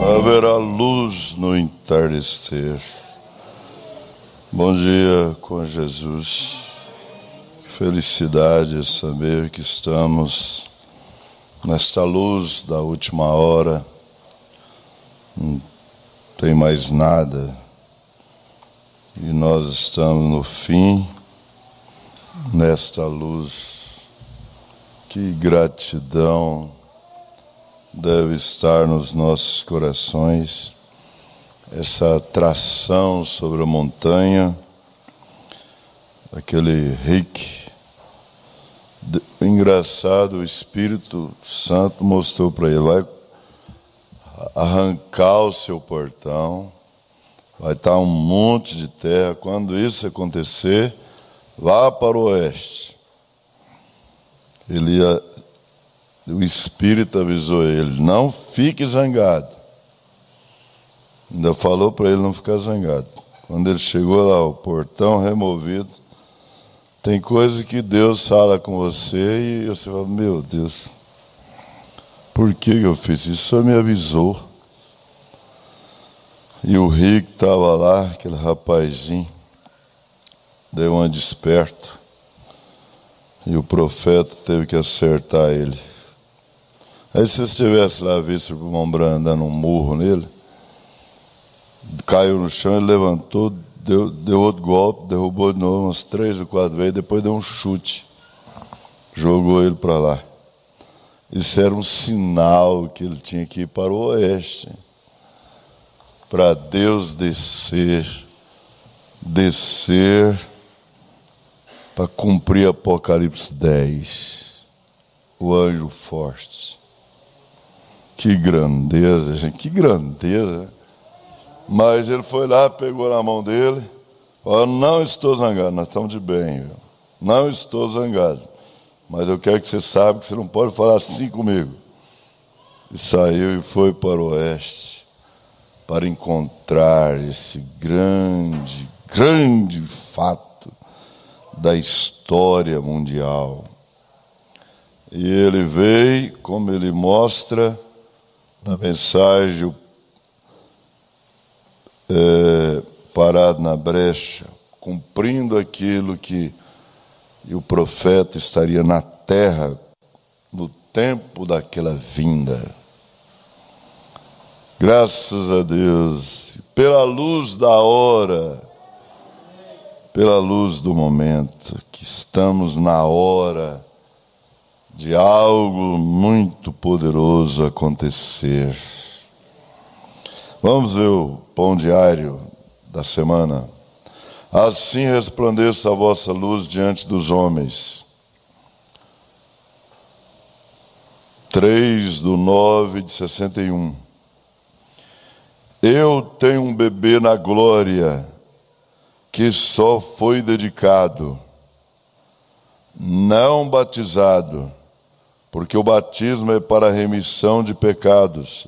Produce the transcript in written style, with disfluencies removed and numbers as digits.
Haverá luz no entardecer. Bom dia com Jesus. Felicidade saber que estamos nesta luz da última hora. Não tem mais nada. E nós estamos no fim, nesta luz. Que gratidão deve estar nos nossos corações, essa atração sobre a montanha, aquele Rick. Engraçado, o Espírito Santo mostrou para ele, vai arrancar o seu portão, vai estar um monte de terra. Quando isso acontecer, vá para o oeste. O Espírito avisou ele, não fique zangado. Ainda falou para ele não ficar zangado. Quando ele chegou lá, o portão removido, tem coisa que Deus fala com você e você fala, meu Deus, por que eu fiz isso? O Senhor me avisou. E o Rick estava lá, aquele rapazinho, deu uma desperto. E o profeta teve que acertar ele. Aí se você estivesse lá, visto o irmão Branham dando um murro nele, caiu no chão, ele levantou, deu outro golpe, derrubou de novo umas 3 ou 4 vezes, depois deu um chute, jogou ele para lá. Isso era um sinal que ele tinha que ir para o oeste, para Deus descer, para cumprir Apocalipse 10, o anjo forte. Que grandeza, gente, que grandeza. Mas ele foi lá, pegou na mão dele, falou, não estou zangado, nós estamos de bem, viu? Não estou zangado, mas eu quero que você saiba que você não pode falar assim comigo. E saiu e foi para o oeste, para encontrar esse grande fato da história mundial. E ele veio, como ele mostra na mensagem, parado na brecha, cumprindo aquilo que o profeta estaria na terra no tempo daquela vinda. Graças a Deus, pela luz da hora, pela luz do momento, que estamos na hora de algo muito poderoso acontecer. Vamos ver o pão diário da semana. Assim resplandeça a vossa luz diante dos homens. 3/9/61. Eu tenho um bebê na glória, que só foi dedicado, não batizado, porque o batismo é para a remissão de pecados.